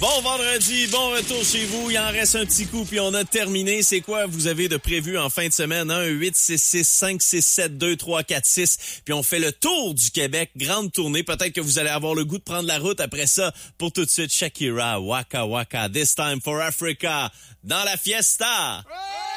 Bon vendredi, bon retour chez vous. Il en reste un petit coup, puis on a terminé. C'est quoi vous avez de prévu en fin de semaine? 1-866-567-2346. Puis on fait le tour du Québec. Grande tournée. Peut-être que vous allez avoir le goût de prendre la route après ça. Pour tout de suite, Shakira, Waka Waka, This Time for Africa, dans la fiesta. Ouais!